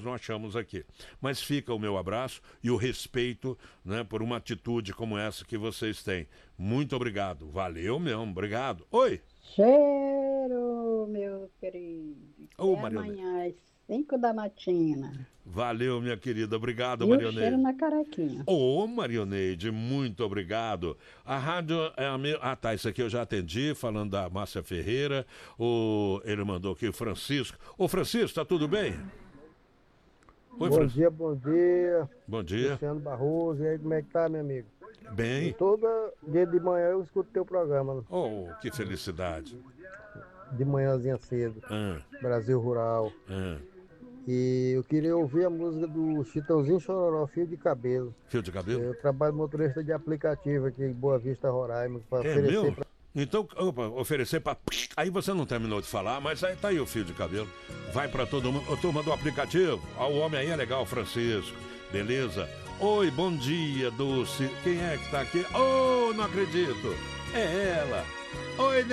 nós não achamos aqui. Mas fica o meu abraço e o respeito, né, por uma atitude como essa que vocês têm. Muito obrigado. Valeu mesmo. Obrigado. Oi. Cheiro, meu querido. Ô, Até Marionete. amanhã, às 5 da matina. Valeu, minha querida. Obrigado, E o cheiro Marioneide. na carequinha. Ô, Marioneide, muito obrigado. A rádio é a minha... Ah, tá, isso aqui eu já atendi, falando da Márcia Ferreira. Ele mandou aqui o Francisco. Ô, Francisco, tá tudo bem? Oi, Bom Francisco. dia, bom dia. Bom dia. Luciano Barroso, e aí, como é que tá, meu amigo? Bem. Todo dia de manhã eu escuto teu programa, Oh, que felicidade. de manhãzinha cedo, Brasil Rural. E eu queria ouvir a música do Chitãozinho Chororó, Fio de Cabelo. Fio de cabelo? Eu trabalho motorista de aplicativo aqui em Boa Vista, Roraima, para É oferecer meu? pra... Então, opa, oferecer para... Aí você não terminou de falar, mas aí tá aí o fio de cabelo. Vai para todo mundo. Ô, turma do aplicativo. Ó, o homem aí é legal, Francisco. Beleza? Oi, bom dia, Dulce. Quem é que tá aqui? Oh, não acredito. É ela. Oi,